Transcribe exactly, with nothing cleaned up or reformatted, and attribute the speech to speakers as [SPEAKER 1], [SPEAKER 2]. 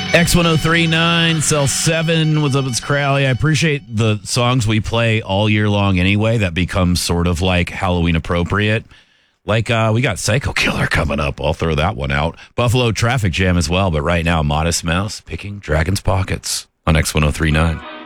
[SPEAKER 1] X one oh three point nine, Cell seven. What's up, it's Crowley. I appreciate the songs we play all year long anyway. That becomes sort of like Halloween appropriate. Like, uh, we got Psycho Killer coming up. I'll throw that one out. Buffalo Traffic Jam as well. But right now, Modest Mouse picking Dragon's Pockets on X one oh three point nine.